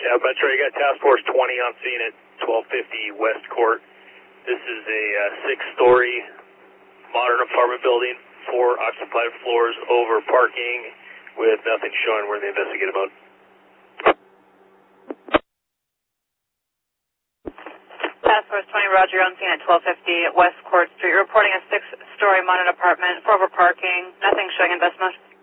Yeah, Metro, you got Task Force 20 on scene at 1250 West Court. This is a 6-story modern apartment building, 4 occupied floors over parking with nothing showing where they investigate about. Task Force 20, Roger, on scene at 1250 West Court Street. You're reporting a 6-story modern apartment, 4 over parking, nothing showing investment.